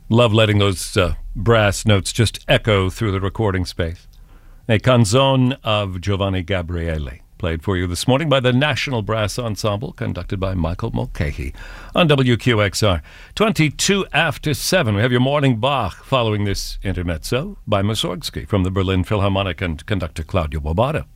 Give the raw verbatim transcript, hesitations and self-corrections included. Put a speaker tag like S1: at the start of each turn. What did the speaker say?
S1: Love letting those uh, brass notes just echo through the recording space. A canzone of Giovanni Gabriele, played for you this morning by the National Brass Ensemble, conducted by Michael Mulcahy on W Q X R. twenty-two after seven. We have your morning Bach following this intermezzo by Mussorgsky from the Berlin Philharmonic and conductor Claudio Bobbata.